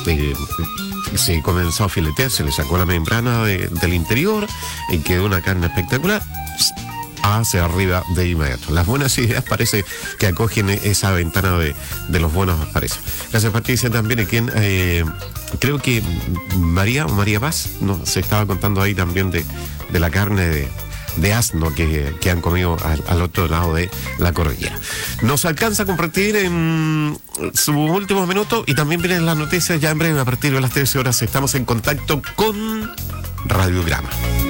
se comenzó a filetear, se le sacó la membrana del interior y quedó una carne espectacular. Hacia arriba de inmediato. Las buenas ideas parece que acogen esa ventana de los buenos precios. Gracias, Patricia, también. Y quien creo que María Paz se estaba contando ahí también de la carne de asno que han comido al otro lado de la cordillera. Nos alcanza a compartir en sus últimos minutos y también vienen las noticias ya en breve a partir de las 13 horas. Estamos en contacto con Radiograma.